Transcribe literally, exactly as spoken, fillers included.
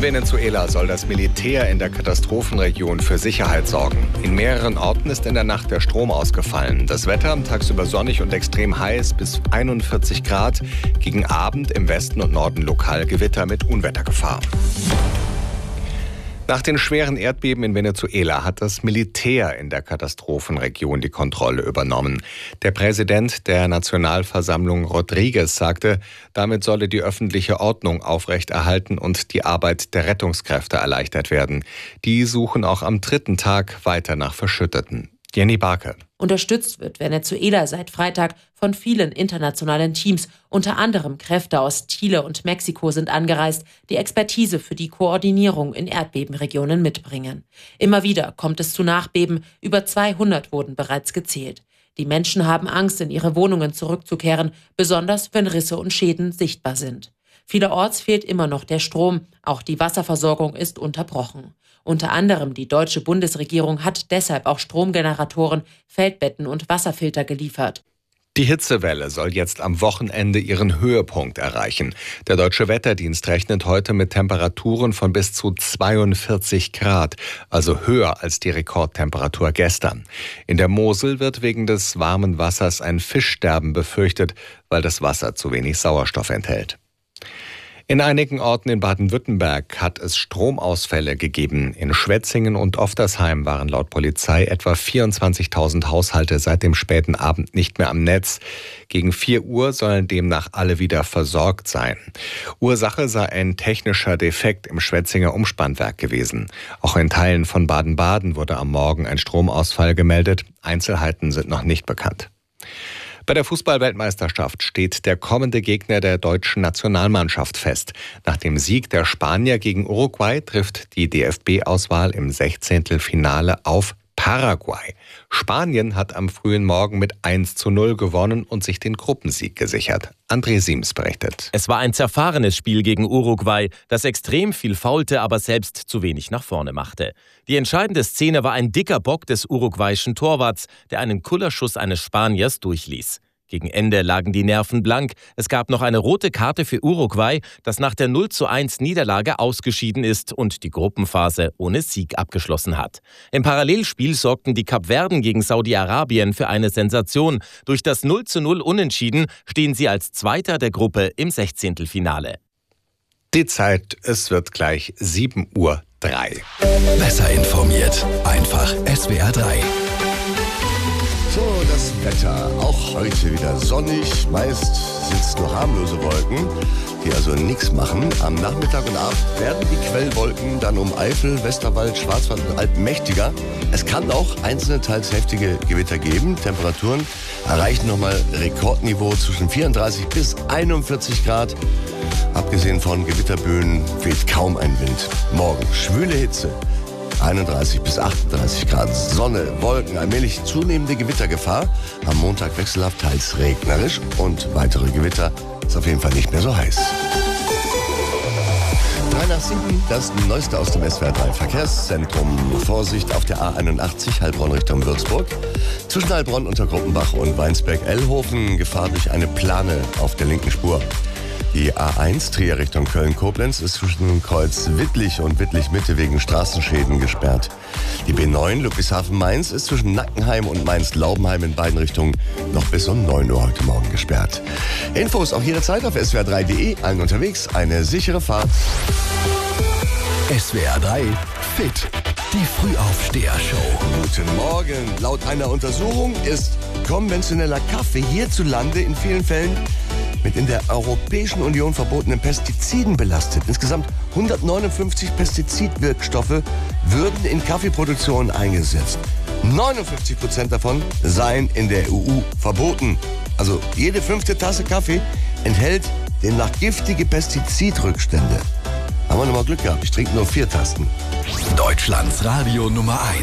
Venezuela soll das Militär in der Katastrophenregion für Sicherheit sorgen. In mehreren Orten ist in der Nacht der Strom ausgefallen. Das Wetter tagsüber sonnig und extrem heiß bis einundvierzig Grad. Gegen Abend im Westen und Norden lokal Gewitter mit Unwettergefahr. Nach den schweren Erdbeben in Venezuela hat das Militär in der Katastrophenregion die Kontrolle übernommen. Der Präsident der Nationalversammlung Rodriguez sagte, damit solle die öffentliche Ordnung aufrechterhalten und die Arbeit der Rettungskräfte erleichtert werden. Die suchen auch am dritten Tag weiter nach Verschütteten. Jenny Barke. Unterstützt wird Venezuela seit Freitag von vielen internationalen Teams. Unter anderem Kräfte aus Chile und Mexiko sind angereist, die Expertise für die Koordinierung in Erdbebenregionen mitbringen. Immer wieder kommt es zu Nachbeben. Über zweihundert wurden bereits gezählt. Die Menschen haben Angst, in ihre Wohnungen zurückzukehren, besonders wenn Risse und Schäden sichtbar sind. Vielerorts fehlt immer noch der Strom. Auch die Wasserversorgung ist unterbrochen. Unter anderem die deutsche Bundesregierung hat deshalb auch Stromgeneratoren, Feldbetten und Wasserfilter geliefert. Die Hitzewelle soll jetzt am Wochenende ihren Höhepunkt erreichen. Der Deutsche Wetterdienst rechnet heute mit Temperaturen von bis zu zweiundvierzig Grad, also höher als die Rekordtemperatur gestern. In der Mosel wird wegen des warmen Wassers ein Fischsterben befürchtet, weil das Wasser zu wenig Sauerstoff enthält. In einigen Orten in Baden-Württemberg hat es Stromausfälle gegeben. In Schwetzingen und Oftersheim waren laut Polizei etwa vierundzwanzigtausend Haushalte seit dem späten Abend nicht mehr am Netz. Gegen vier Uhr sollen demnach alle wieder versorgt sein. Ursache sei ein technischer Defekt im Schwetzinger Umspannwerk gewesen. Auch in Teilen von Baden-Baden wurde am Morgen ein Stromausfall gemeldet. Einzelheiten sind noch nicht bekannt. Bei der Fußball-Weltmeisterschaft steht der kommende Gegner der deutschen Nationalmannschaft fest. Nach dem Sieg der Spanier gegen Uruguay trifft die D F B-Auswahl im Sechzehntelfinale auf Paraguay. Spanien hat am frühen Morgen mit eins zu null gewonnen und sich den Gruppensieg gesichert. André Siems berichtet. Es war ein zerfahrenes Spiel gegen Uruguay, das extrem viel faulte, aber selbst zu wenig nach vorne machte. Die entscheidende Szene war ein dicker Bock des uruguayischen Torwarts, der einen Kullerschuss eines Spaniers durchließ. Gegen Ende lagen die Nerven blank. Es gab noch eine rote Karte für Uruguay, das nach der null zu eins Niederlage ausgeschieden ist und die Gruppenphase ohne Sieg abgeschlossen hat. Im Parallelspiel sorgten die Kapverden gegen Saudi-Arabien für eine Sensation. Durch das null zu null Unentschieden stehen sie als Zweiter der Gruppe im Sechzehntelfinale. Die Zeit, es wird gleich sieben Uhr drei. Besser informiert, einfach S W R drei. So, das Wetter. Auch heute wieder sonnig. Meist sind es nur harmlose Wolken, die also nichts machen. Am Nachmittag und Abend werden die Quellwolken dann um Eifel, Westerwald, Schwarzwald und Alpen mächtiger. Es kann auch einzelne, teils heftige Gewitter geben. Temperaturen erreichen nochmal Rekordniveau zwischen vierunddreißig bis einundvierzig Grad. Abgesehen von Gewitterböen weht kaum ein Wind. Morgen schwüle Hitze. einunddreißig bis achtunddreißig Grad, Sonne, Wolken, allmählich zunehmende Gewittergefahr. Am Montag wechselhaft, teils regnerisch und weitere Gewitter. Ist auf jeden Fall nicht mehr so heiß. drei nach sieben, das Neueste aus dem S W R drei Verkehrszentrum. Vorsicht auf der A einundachtzig, Heilbronn Richtung Würzburg. Zwischen Heilbronn, Untergruppenbach und Weinsberg-Ellhofen Gefahr durch eine Plane auf der linken Spur. Die A eins Trier Richtung Köln-Koblenz ist zwischen Kreuz Wittlich und Wittlich-Mitte wegen Straßenschäden gesperrt. Die B neun Ludwigshafen-Mainz ist zwischen Nackenheim und Mainz-Laubenheim in beiden Richtungen noch bis um neun Uhr heute Morgen gesperrt. Infos auch jederzeit auf S W R drei punkt de. Allen unterwegs eine sichere Fahrt. S W R drei Fit, die Frühaufsteher-Show. Guten Morgen. Laut einer Untersuchung ist konventioneller Kaffee hierzulande in vielen Fällen mit in der Europäischen Union verbotenen Pestiziden belastet. Insgesamt hundertneunundfünfzig Pestizidwirkstoffe würden in Kaffeeproduktion eingesetzt. neunundfünfzig Prozent davon seien in der E U verboten. Also jede fünfte Tasse Kaffee enthält demnach giftige Pestizidrückstände. Haben wir nochmal Glück gehabt, ich trinke nur vier Tassen. Deutschlands Radio Nummer eins.